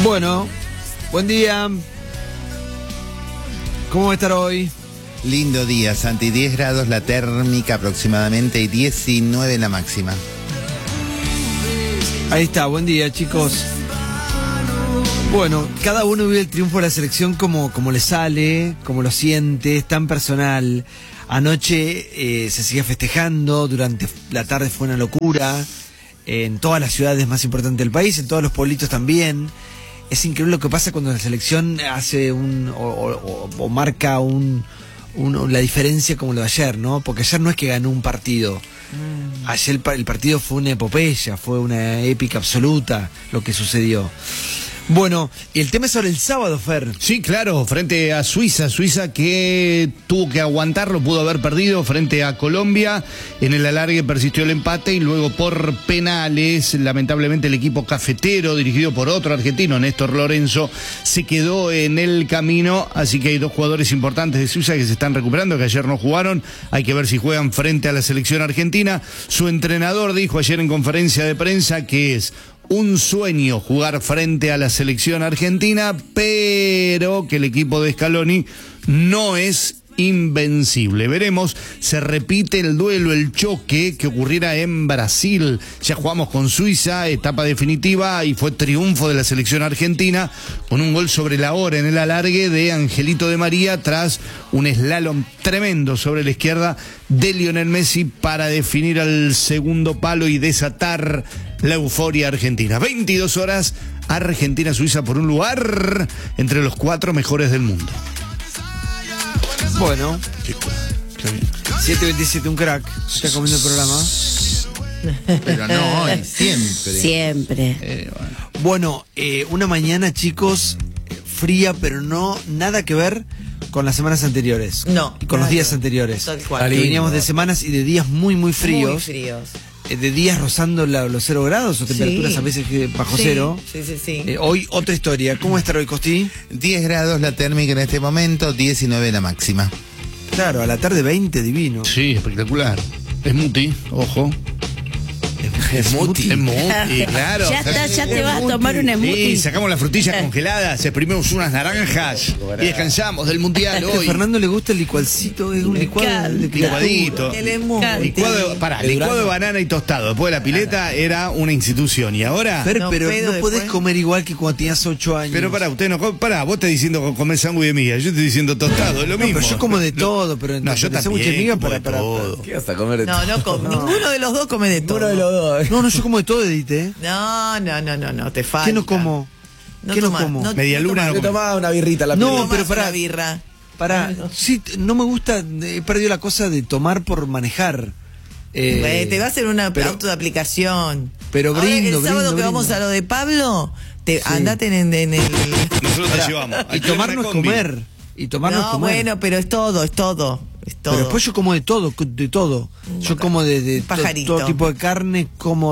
Bueno, buen día. ¿Cómo va a estar hoy? Lindo día, Santi. 10 grados la térmica aproximadamente y 19 la máxima. Ahí está, buen día, chicos. Bueno, cada uno vive el triunfo de la selección como le sale, como lo siente, es tan personal. Anoche se sigue festejando, durante la tarde fue una locura, en todas las ciudades más importantes del país, en todos los pueblitos también. Es increíble lo que pasa cuando la selección hace o marca la diferencia como lo de ayer, ¿no? Porque ayer no es que ganó un partido. Ayer el partido fue una epopeya, fue una épica absoluta lo que sucedió. Bueno, y el tema es sobre el sábado, Fer. Sí, claro, frente a Suiza que tuvo que aguantarlo, pudo haber perdido frente a Colombia. En el alargue persistió el empate y luego por penales, lamentablemente el equipo cafetero, dirigido por otro argentino, Néstor Lorenzo, se quedó en el camino. Así que hay dos jugadores importantes de Suiza que se están recuperando, que ayer no jugaron. Hay que ver si juegan frente a la selección argentina. Su entrenador dijo ayer en conferencia de prensa que es un sueño jugar frente a la selección argentina, pero que el equipo de Scaloni no es invencible. Veremos, se repite el duelo, el choque que ocurriera en Brasil. Ya jugamos con Suiza, etapa definitiva, y fue triunfo de la selección argentina con un gol sobre la hora en el alargue de Angelito de María tras un slalom tremendo sobre la izquierda de Lionel Messi para definir al segundo palo y desatar la euforia argentina. 22 horas, Argentina-Suiza por un lugar entre los 4 mejores del mundo. Bueno, 7:27, un crack. Está comiendo el programa. Pero no hoy, siempre. Siempre. Bueno, una mañana, chicos, fría, pero no nada que ver con las semanas anteriores. No. Y con los días anteriores. Tal cual. Que veníamos de semanas y de días muy, muy fríos. Muy fríos. De días rozando los 0 grados o temperaturas a veces bajo cero. Sí. Hoy otra historia. ¿Cómo está hoy, Costi? 10 grados la térmica en este momento, 19 la máxima. Claro, a la tarde 20, divino. Sí, espectacular. Es muti, ojo. Es muti. Es muti, claro. Ya está, ya te vas a tomar un smoothie. Sí, sacamos las frutillas congeladas, exprimimos unas naranjas y descansamos del mundial A hoy. Fernando le gusta el licuadcito, es un licuado de Licuadito. Licuado de banana y tostado. Después de la pileta era una institución. Y ahora. Pero no podés después. comer igual que cuando tenías 8 años. Pero usted no come. Vos estás diciendo comer sándwich de miga. Yo estoy diciendo tostado, es lo mismo. Pero yo como de todo, pero No, yo sándwich de también. miga Como de todo. ¿Qué vas a comer de todo? Ninguno de los dos come de todo. Ninguno de los dos. No, yo como de todo, Edith, ¿eh? No, te falta. ¿Qué no como? ¿Qué no como? Media luna no Te come. tomaba una birrita la No, primera. pero pará. Una birra. Sí, no me gusta, he perdido la cosa de tomar por manejar. Te va a hacer una pero- auto de aplicación. pero Ahora, brindo, el sábado brindo, que vamos brindo. a lo de Pablo, andate en el... Nosotros te llevamos. Y tomar no es comer. Y tomar no es No, comer. bueno, pero es todo. Pero después yo como de todo, Yo como de Pajarito. todo tipo de carne, como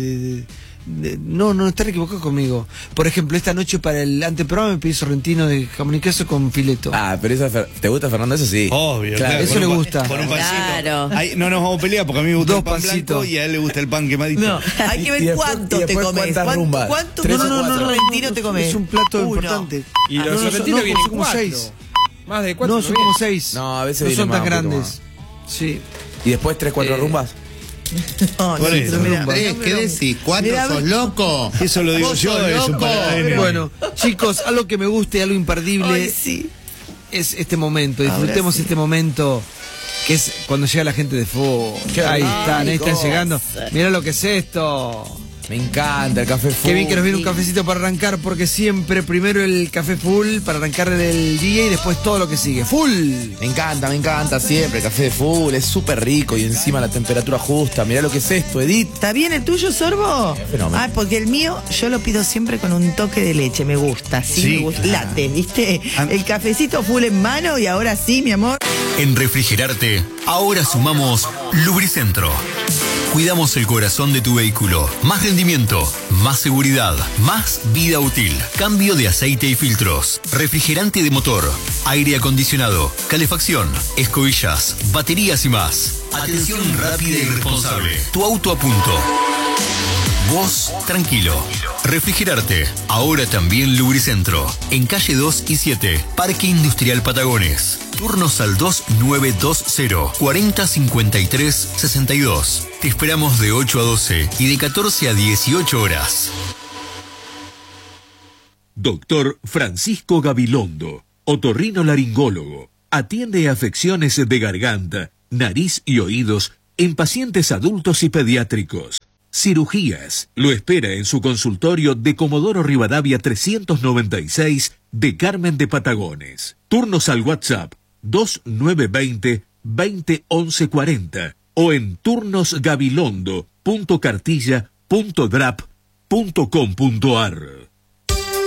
no están equivocados conmigo. Por ejemplo, esta noche para el anteprograma me pedí sorrentino de jamón y queso con fileto. Ah, pero eso ¿te gusta, Fernando? Eso sí. Obvio, Claro, eso Con le un gusta. Con un pancito. Claro. Ahí no nos vamos a pelear porque a mí me gusta Dos el pan pancitos. blanco y a él le gusta el pan quemadito. No, hay que Y ver después- cuánto y te después comes. cuántas rumbas. ¿Cuánto Tres o cuatro. sorrentino te comes? Es un plato Uno. importante. Y los sorrentinos vienen son como 4. 6. Más de 4. No, son como 6. No, a veces no viene son más, tan un poco grandes. Sí. Y después 3, 4 rumbas. No, Por eso. pero mira, ¿Qué decís? ¿4 Mirá, sos loco? Eso lo digo Vos yo, sos es un loco. paladar. Bueno, chicos, algo que me guste, algo imperdible Ay, sí. es este momento. Ahora Disfrutemos sí. este momento que es cuando llega la gente de fútbol. Ahí están llegando. Mirá lo que es esto. Me encanta el café full. Qué bien que nos viene un cafecito para arrancar, porque siempre primero el café full para arrancar el día y después todo lo que sigue. Full. Me encanta siempre el café de full. Es súper rico y encima la temperatura justa. Mirá lo que es esto, Edith. ¿Está bien el tuyo, Sorbo? Fenómeno. Ah, porque el mío yo lo pido siempre con un toque de leche, me gusta, Sí. me gusta. Latte, ¿viste? El cafecito full en mano y ahora sí, mi amor. En Refrigerarte, ahora sumamos Lubricentro. Cuidamos el corazón de tu vehículo. Más rendimiento, más seguridad, más vida útil. Cambio de aceite y filtros. Refrigerante de motor, aire acondicionado, calefacción, escobillas, baterías y más. Atención rápida y responsable. Tu auto a punto. Vos, tranquilo. Refrigerarte. Ahora también Lubricentro. En calle 2 y 7. Parque Industrial Patagones. Turnos al 2920 40 53 62. Te esperamos de 8 a 12 y de 14 a 18 horas. Doctor Francisco Gabilondo, otorrinolaringólogo. Atiende afecciones de garganta, nariz y oídos en pacientes adultos y pediátricos. Cirugías. Lo espera en su consultorio de Comodoro Rivadavia 396 de Carmen de Patagones. Turnos al WhatsApp 2920 20 11 40 o en turnosgabilondo.cartilla.drap.com.ar.